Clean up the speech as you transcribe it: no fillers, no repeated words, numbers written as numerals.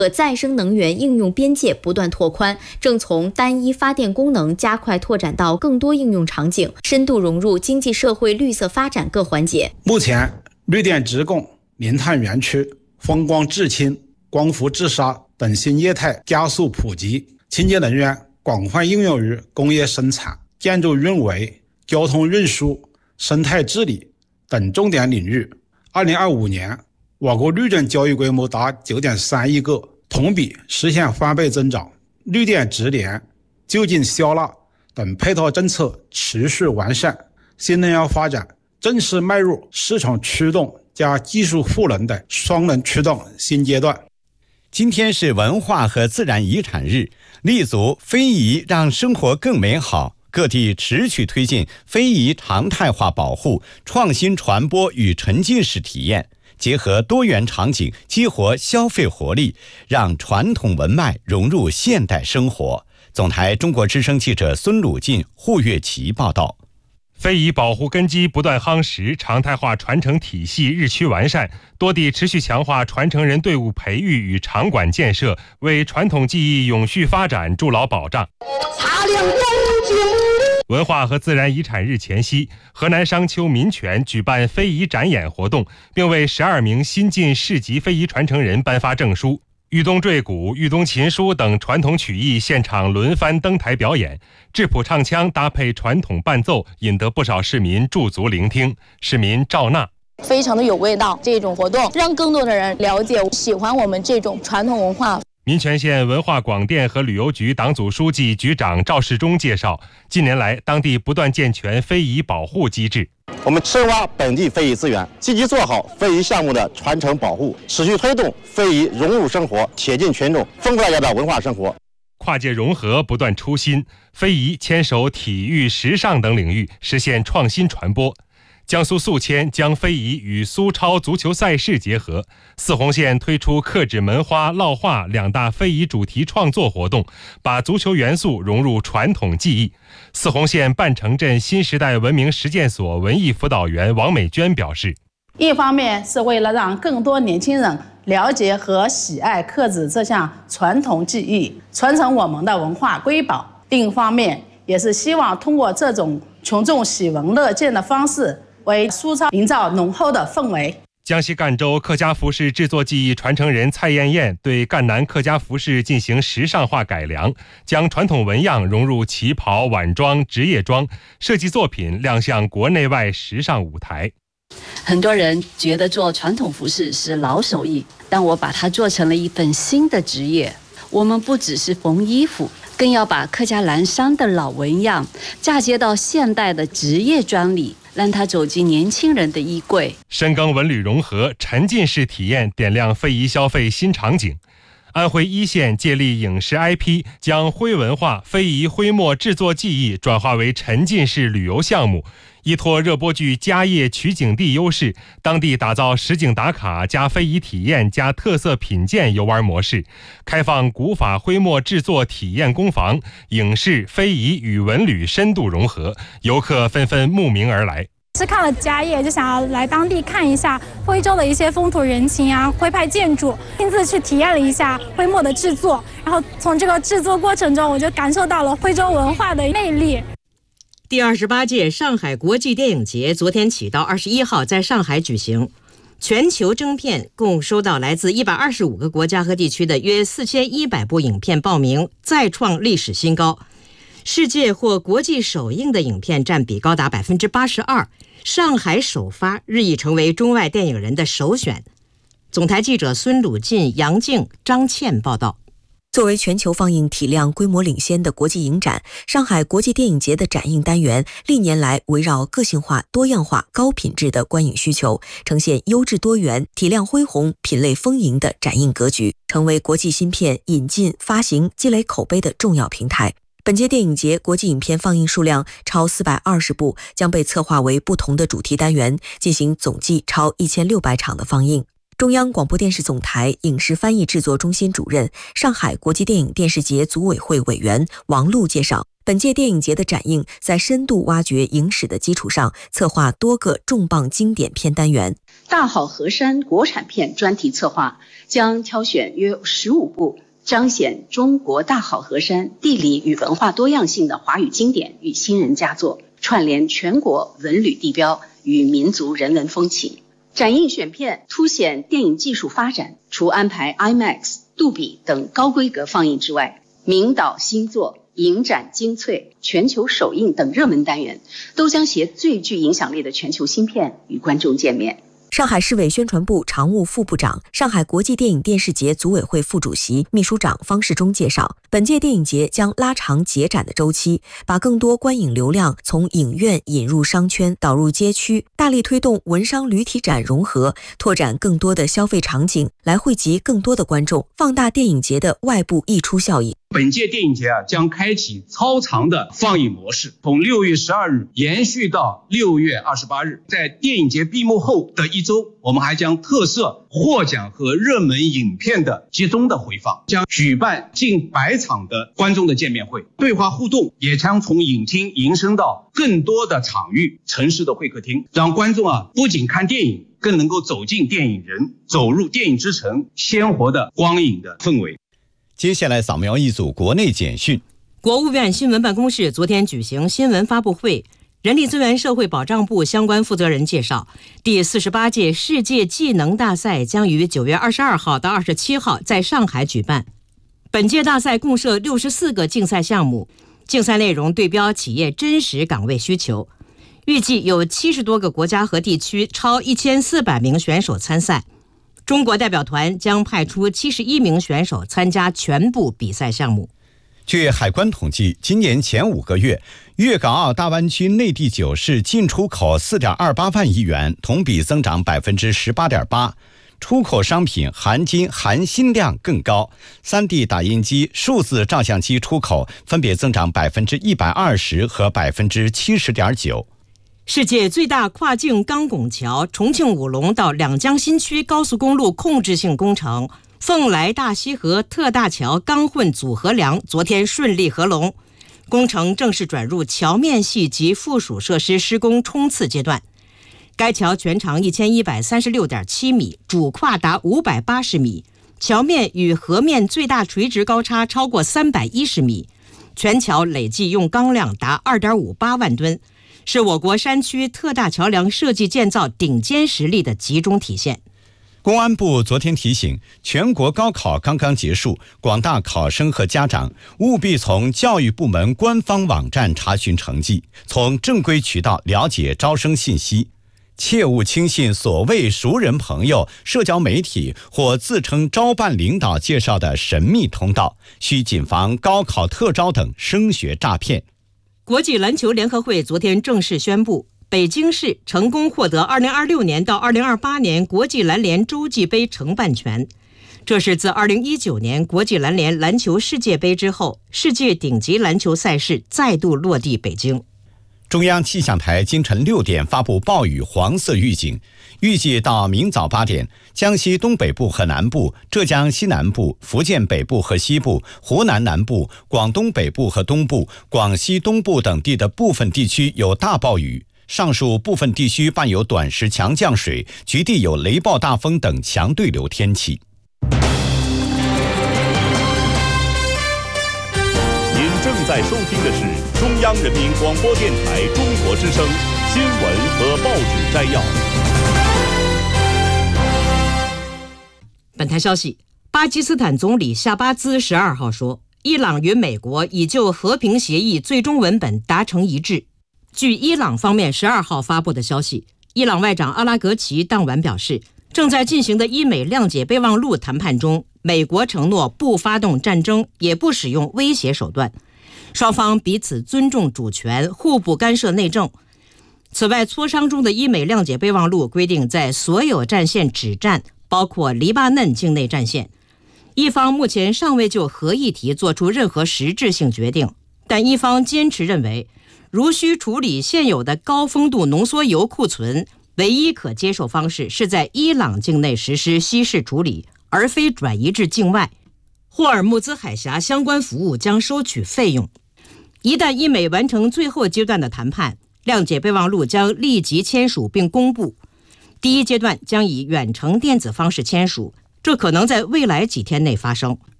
可再生能源应用边界不断拓宽，正从单一发电功能加快拓展到更多应用场景，深度融入经济社会绿色发展各环节。 目前，绿电直供、零碳园区、风光制氢、光伏自杀等新业态加速普及，清洁能源广泛应用于工业生产、建筑运维、交通运输、生态治理等重点领域。2025年，我国绿电交易规模达 9.3 亿个，同比实现翻倍增长。绿电直连、就近消纳等配套政策持续完善，新能源发展正式迈入市场驱动加技术赋能的双能驱动新阶段。 今天是文化和自然遗产日，立足非遗让生活更美好，各地持续推进非遗常态化保护、创新传播与沉浸式体验，结合多元场景，激活消费活力，让传统文脉融入现代生活。总台中国之声记者孙鲁进、胡月琪报道。 非遗保护根基不断夯实，常态化传承体系日趋完善，多地持续强化传承人队伍培育与场馆建设，为传统技艺永续发展筑牢保障。文化和自然遗产日前夕，河南商丘民权举办非遗展演活动，并为12名新晋市级非遗传承人颁发证书。豫东坠鼓、豫东琴书等传统曲艺现场轮番登台表演，质朴唱腔搭配传统伴奏，引得不少市民驻足聆听。市民赵娜： 非常的有味道，这种活动让更多的人了解、喜欢我们这种传统文化。 民权县文化广电和旅游局党组书记、局长赵世忠介绍，近年来当地不断健全非遗保护机制。 我们深挖本地非遗资源，积极做好非遗项目的传承保护，持续推动非遗融入生活，贴近群众，丰富大家的文化生活。 跨界融合不断出新，非遗牵手体育、时尚等领域，实现创新传播。江苏宿迁将非遗与苏超足球赛事结合，泗洪县推出刻纸门花、烙画2大非遗主题创作活动，把足球元素融入传统技艺。泗洪县半城镇新时代文明实践所文艺辅导员王美娟表示， 一方面是为了让更多年轻人了解和喜爱刻纸这项传统技艺，传承我们的文化瑰宝；另一方面也是希望通过这种群众喜闻乐见的方式，为苏超营造浓厚的氛围。 江西赣州客家服饰制作技艺传承人蔡艳艳对赣南客家服饰进行时尚化改良，将传统纹样融入旗袍、晚装、职业装，设计作品亮相国内外时尚舞台。 很多人觉得做传统服饰是老手艺，但我把它做成了一份新的职业。我们不只是缝衣服，更要把客家蓝山的老纹样嫁接到现代的职业装里，让它走进年轻人的衣柜。 深耕文旅融合，沉浸式体验点亮非遗消费新场景。安徽一县借力影视 IP， 将徽文化、非遗徽墨制作技艺转化为沉浸式旅游项目，依托热播剧家业取景地优势，当地打造实景打卡加非遗体验加特色品鉴游玩模式，开放古法徽墨制作体验工坊，影视、非遗与文旅深度融合，游客纷纷慕名而来。 是看了家业，就想要来当地看一下徽州的一些风土人情啊，徽派建筑，亲自去体验了一下徽墨的制作，然后从这个制作过程中，我就感受到了徽州文化的魅力。 第28届上海国际电影节昨天起到21号在上海举行，全球征片共收到来自125个国家和地区的约4100部影片报名，再创历史新高。世界或国际首映的影片占比高达 82%， 上海首发日益成为中外电影人的首选。总台记者孙鲁进、杨静、张倩报道。 作为全球放映体量规模领先的国际影展，上海国际电影节的展映单元历年来围绕个性化、多样化、高品质的观影需求，呈现优质多元、体量恢宏、品类丰盈的展映格局，成为国际新片引进、发行、积累口碑的重要平台。本届电影节国际影片放映数量超420部，将被策划为不同的主题单元，进行总计超1600场的放映。中央广播电视总台影视翻译制作中心主任、上海国际电影电视节组委会委员王璐介绍，本届电影节的展映在深度挖掘影史的基础上，策划多个重磅经典片单元。 大好河山国产片专题策划， 将挑选约15部彰显中国大好河山地理与文化多样性的华语经典与新人佳作，串联全国文旅地标与民族人文风情。展映选片凸显电影技术发展，除安排 IMAX、杜比等高规格放映之外，名导新作、影展精粹、全球首映等热门单元，都将携最具影响力的全球新片与观众见面。 上海市委宣传部常务副部长、上海国际电影电视节组委会副主席、秘书长方世忠介绍，本届电影节将拉长节展的周期，把更多观影流量从影院引入商圈，导入街区，大力推动文商旅体展融合，拓展更多的消费场景，来汇集更多的观众，放大电影节的外部溢出效应。 本届电影节将开启超长的放映模式，从6月12日延续到6月28日。在电影节闭幕后的一周，我们还将特设获奖和热门影片的集中的回放，将举办近100场的观众的见面会，对话互动也将从影厅延伸到更多的场域、城市的会客厅，让观众不仅看电影，更能够走进电影人，走入电影之城，鲜活的光影的氛围。 接下来扫描一组国内简讯。 国务院新闻办公室昨天举行新闻发布会，人力资源社会保障部相关负责人介绍，第48届世界技能大赛将于9月22号到27号在上海举办。本届大赛共设64个竞赛项目，竞赛内容对标企业真实岗位需求，预计有70多个国家和地区超1400名选手参赛。中国代表团将派出71名选手参加全部比赛项目。 据海关统计，今年前5个月，粤港澳大湾区内地9市进出口 4.28 万亿元，同比增长 18.8%。出口商品含金含锌量更高，3D 打印机、数字照相机出口分别增长 120% 和 70.9%。 世界最大跨境钢拱桥重庆武隆到两江新区高速公路控制性工程凤来大溪河特大桥钢混组合梁昨天顺利合龙，工程正式转入桥面系及附属设施施工冲刺阶段。该桥全长 1136.7 米，主跨达580米，桥面与河面最大垂直高差超过310米，全桥累计用钢量达 2.58 万吨，是我国山区特大桥梁设计建造顶尖实力的集中体现。 公安部昨天提醒，全国高考刚刚结束，广大考生和家长务必从教育部门官方网站查询成绩，从正规渠道了解招生信息，切勿轻信所谓熟人朋友、社交媒体或自称招办领导介绍的神秘通道，需谨防高考特招等升学诈骗。 国际篮球联合会昨天正式宣布，北京市成功获得2026年到2028年国际篮联洲际杯承办权。这是自2019年国际篮联篮球世界杯之后，世界顶级篮球赛事再度落地北京。 中央气象台今晨6点发布暴雨黄色预警，预计到明早8点，江西东北部和南部、浙江西南部、福建北部和西部、湖南南部、广东北部和东部、广西东部等地的部分地区有大暴雨，上述部分地区伴有短时强降水，局地有雷暴大风等强对流天气。 您正在收听的是中央人民广播电台中国之声新闻和报纸摘要。 本台消息，巴基斯坦总理夏巴兹12号说，伊朗与美国已就和平协议最终文本达成一致。据伊朗方面12号发布的消息，伊朗外长阿拉格齐当晚表示，正在进行的伊美谅解备忘录谈判中，美国承诺不发动战争，也不使用威胁手段，双方彼此尊重主权，互不干涉内政。此外，磋商中的伊美谅解备忘录规定，在所有战线止战，包括黎巴嫩境内战线。一方目前尚未就核议题做出任何实质性决定，但一方坚持认为，如需处理现有的高丰度浓缩铀库存，唯一可接受方式是在伊朗境内实施稀释处理，而非转移至境外。霍尔木兹海峡相关服务将收取费用。一旦伊美完成最后阶段的谈判，谅解备忘录将立即签署并公布。第一阶段将以远程电子方式签署， 这可能在未来几天内发生。